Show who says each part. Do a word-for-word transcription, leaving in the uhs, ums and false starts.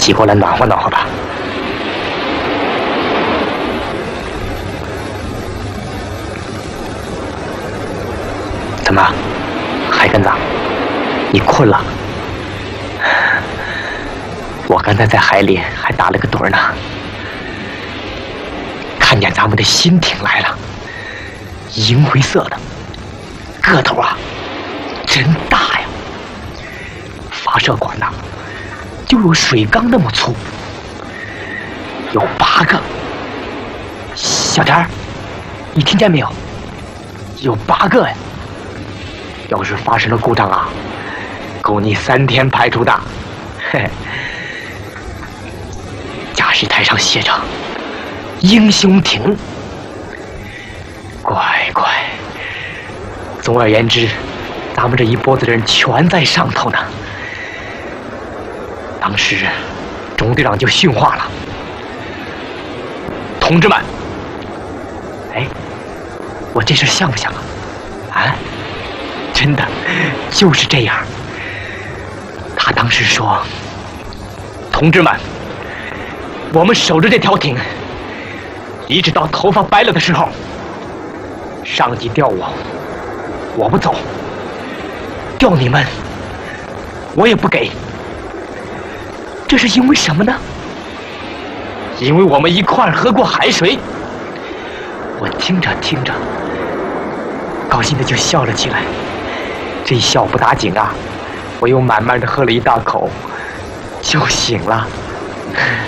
Speaker 1: 挤过来暖和暖和吧。怎么，海根子，你困了？我刚才在海里还打了个盹呢，看见咱们的新艇来了，银灰色的，个头啊真大呀，发射管呢就有水缸那么粗，有八个。小田儿，你听见没有？有八个呀！要是发生了故障啊，够你三天排除的。嘿嘿。驾驶台上写着“英雄艇”，乖乖。总而言之，咱们这一波子人全在上头呢。当时，中队长就训话了：“同志们，哎，我这事像不像啊？啊，真的就是这样。”他当时说：“同志们。”我们守着这条艇，一直到头发白了的时候，上级调我，我不走；调你们，我也不给。这是因为什么呢？因为我们一块儿喝过海水。我听着听着，高兴的就笑了起来。这一笑不打紧啊，我又慢慢的喝了一大口，就醒了。